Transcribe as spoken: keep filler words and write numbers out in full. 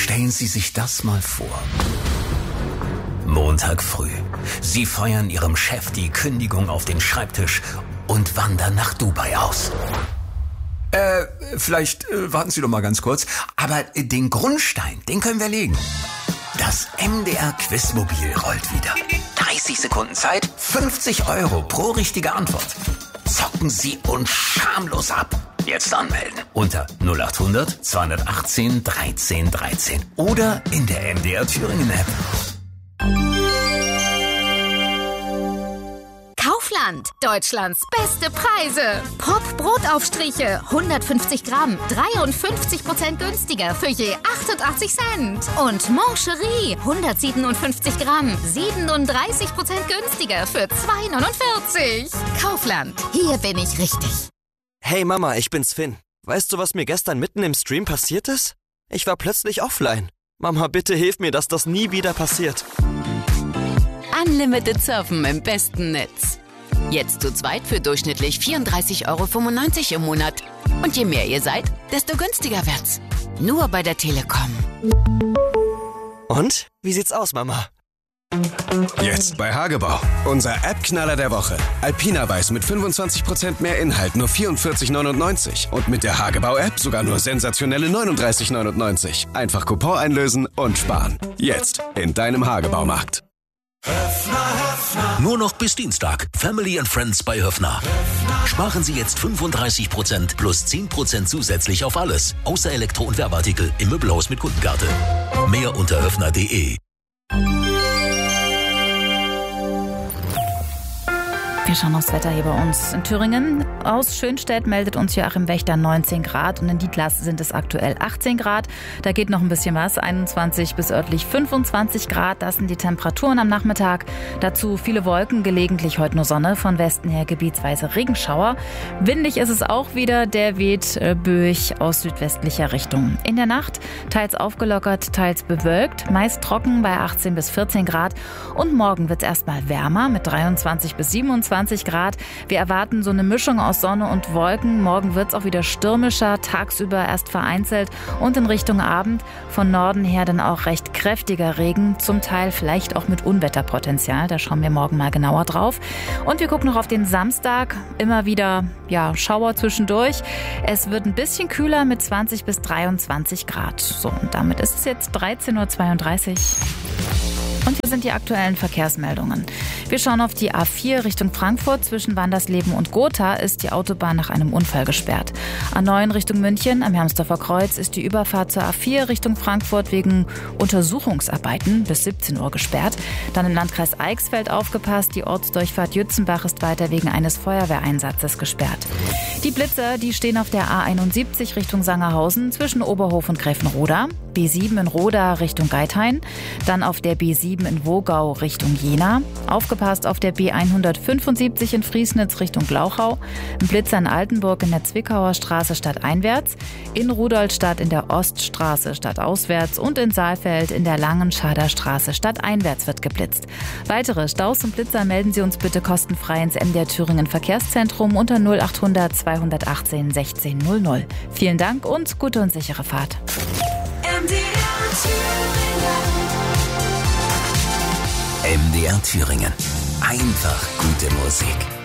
Stellen Sie sich das mal vor. Montag früh. Sie feuern Ihrem Chef die Kündigung auf den Schreibtisch und wandern nach Dubai aus. Äh, vielleicht äh, warten Sie doch mal ganz kurz. Aber äh, den Grundstein, den können wir legen. Das M D R Quizmobil rollt wieder. dreißig Sekunden Zeit, fünfzig Euro pro richtige Antwort. Zocken Sie uns schamlos ab. Jetzt anmelden unter null acht hundert zweihundertachtzehn dreizehn dreizehn oder in der M D R Thüringen App. Kaufland, Deutschlands beste Preise. Pop Brotaufstriche, hundertfünfzig Gramm, dreiundfünfzig Prozent günstiger für je achtundachtzig Cent. Und Moncherie, hundertsiebenundfünfzig Gramm, siebenunddreißig Prozent günstiger für zwei neunundvierzig. Kaufland, hier bin ich richtig. Hey Mama, ich bin's Finn. Weißt du, was mir gestern mitten im Stream passiert ist? Ich war plötzlich offline. Mama, bitte hilf mir, dass das nie wieder passiert. Unlimited Surfen im besten Netz. Jetzt zu zweit für durchschnittlich vierunddreißig Euro fünfundneunzig im Monat. Und je mehr ihr seid, desto günstiger wird's. Nur bei der Telekom. Und? Wie sieht's aus, Mama? Jetzt bei Hagebau. Unser App-Knaller der Woche. Alpina Weiß mit fünfundzwanzig Prozent mehr Inhalt, nur vierundvierzig neunundneunzig. Und mit der Hagebau-App sogar nur sensationelle neununddreißig neunundneunzig. Einfach Coupon einlösen und sparen. Jetzt in deinem Hagebaumarkt. Nur noch bis Dienstag. Family and Friends bei Höffner. Sparen Sie jetzt fünfunddreißig Prozent plus zehn Prozent zusätzlich auf alles. Außer Elektro- und Werbeartikel im Möbelhaus mit Kundenkarte. Mehr unter höffner punkt de. Wir schauen aufs Wetter hier bei uns in Thüringen. Aus Schönstedt meldet uns Joachim Wächter neunzehn Grad und in Dietlas sind es aktuell achtzehn Grad. Da geht noch ein bisschen was, einundzwanzig bis örtlich fünfundzwanzig Grad. Das sind die Temperaturen am Nachmittag. Dazu viele Wolken, gelegentlich heute nur Sonne, von Westen her gebietsweise Regenschauer. Windig ist es auch wieder, der weht äh, böig aus südwestlicher Richtung. In der Nacht teils aufgelockert, teils bewölkt, meist trocken bei achtzehn bis vierzehn Grad. Und morgen wird es erstmal wärmer mit dreiundzwanzig bis siebenundzwanzig Grad. Wir erwarten so eine Mischung aus Sonne und Wolken. Morgen wird es auch wieder stürmischer, tagsüber erst vereinzelt und in Richtung Abend von Norden her dann auch recht kräftiger Regen, zum Teil vielleicht auch mit Unwetterpotenzial. Da schauen wir morgen mal genauer drauf. Und wir gucken noch auf den Samstag. Immer wieder ja, Schauer zwischendurch. Es wird ein bisschen kühler mit zwanzig bis dreiundzwanzig Grad. So, und damit ist es jetzt dreizehn Uhr zweiunddreißig. Und hier sind die aktuellen Verkehrsmeldungen. Wir schauen auf die A vier Richtung Frankfurt. Zwischen Wandersleben und Gotha ist die Autobahn nach einem Unfall gesperrt. A neun Richtung München am Hermsdorfer Kreuz ist die Überfahrt zur A vier Richtung Frankfurt wegen Untersuchungsarbeiten bis siebzehn Uhr gesperrt. Dann im Landkreis Eichsfeld aufgepasst. Die Ortsdurchfahrt Jützenbach ist weiter wegen eines Feuerwehreinsatzes gesperrt. Die Blitzer, die stehen auf der A einundsiebzig Richtung Sangerhausen zwischen Oberhof und Gräfenroda. B sieben in Roda Richtung Geithain. Dann auf der B sieben in Wogau Richtung Jena. Aufgepasst auf der B hundertfünfundsiebzig in Friesnitz Richtung Glauchau. Ein Blitzer in Altenburg in der Zwickauer Straße stadteinwärts. In Rudolstadt in der Oststraße stadtauswärts. Und in Saalfeld in der Langenschader Straße stadteinwärts wird geblitzt. Weitere Staus und Blitzer melden Sie uns bitte kostenfrei ins M D R Thüringen Verkehrszentrum unter null acht hundert zweihundertachtzehn sechzehn null null. Vielen Dank und gute und sichere Fahrt. M D R Thüringen. Einfach gute Musik.